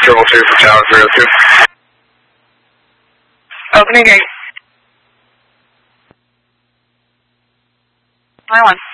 Triple 2 for Tower 302. Opening gate. 91.